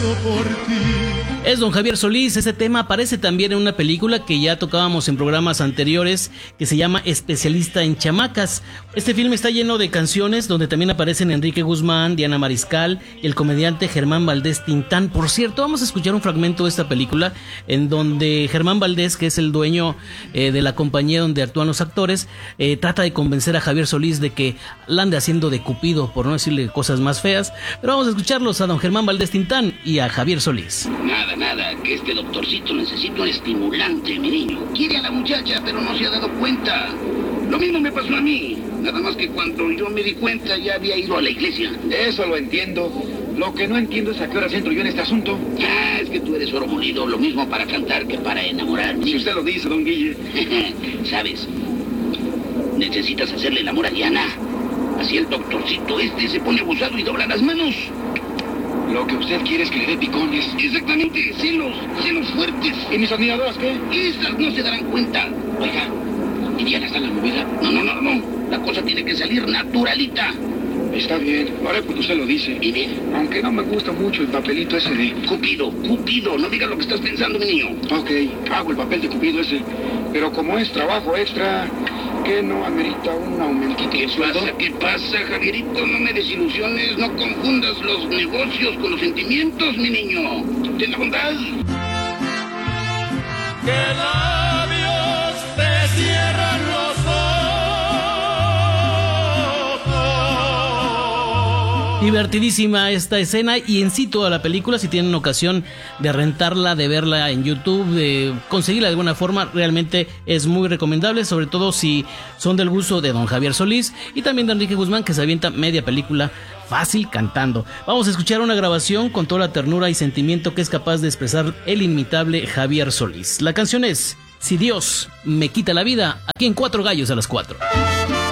por ti. Es don Javier Solís. Este tema aparece también en una película que ya tocábamos en programas anteriores, que se llama Especialista en Chamacas. Este filme está lleno de canciones donde también aparecen Enrique Guzmán, Diana Mariscal y el comediante Germán Valdés Tintán. Por cierto, vamos a escuchar un fragmento de esta película en donde Germán Valdés, que es el dueño de la compañía donde actúan los actores, trata de convencer a Javier Solís de que la ande haciendo de Cupido, por no decirle cosas más feas. Pero vamos a escucharlos a don Germán Valdés Tintán y a Javier Solís. Nada, que este doctorcito necesita un estimulante, mi niño. Quiere a la muchacha, pero no se ha dado cuenta. Lo mismo me pasó a mí. Nada más que cuando yo me di cuenta ya había ido a la iglesia. Eso lo entiendo. Lo que no entiendo es a qué horas entro yo en este asunto. Es que tú eres oro molido, lo mismo para cantar que para enamorar. Si usted lo dice, don Guille. ¿Sabes? Necesitas hacerle el amor a Diana. Así el doctorcito se pone abusado y dobla las manos. Lo que usted quiere es que le dé picones. Exactamente, celos fuertes. ¿Y mis admiradoras qué? Esas no se darán cuenta. Oiga, ¿y Diana está en la movida? No. La cosa tiene que salir naturalita. Está bien, lo haré porque usted lo dice. Y bien. Aunque no me gusta mucho el papelito ese de... Cupido, no digas lo que estás pensando, mi niño. Ok, hago el papel de Cupido ese. Pero como es trabajo extra, ¿qué no amerita un aumentito de sueldo? ¿Qué pasa, Javierito? No me desilusiones, no confundas los negocios con los sentimientos, mi niño. Ten la bondad. Que labios te cierran los ojos. Divertidísima esta escena y en sí toda la película. Si tienen ocasión de rentarla, de verla en YouTube, de conseguirla de alguna forma, realmente es muy recomendable, sobre todo si son del gusto de don Javier Solís y también de Enrique Guzmán, que se avienta media película fácil cantando. Vamos a escuchar una grabación con toda la ternura y sentimiento que es capaz de expresar el inimitable Javier Solís. La canción es Si Dios me quita la vida, aquí en Cuatro Gallos a las 4.